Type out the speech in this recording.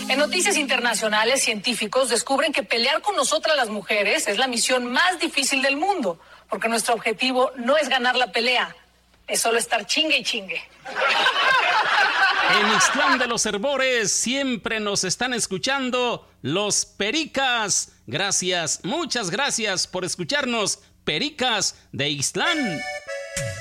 En noticias internacionales, científicos descubren que pelear con nosotras las mujeres es la misión más difícil del mundo, porque nuestro objetivo no es ganar la pelea, es solo estar chingue y chingue. En Ixtlán de los Herbores siempre nos están escuchando los Pericas. Gracias, muchas gracias por escucharnos, Pericas de Ixtlán.